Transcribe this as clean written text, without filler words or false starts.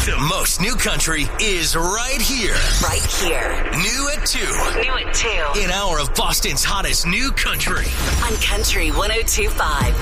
The most new country is right here. Right here. New at 2. New at 2. An hour of Boston's hottest new country. On Country 102.5.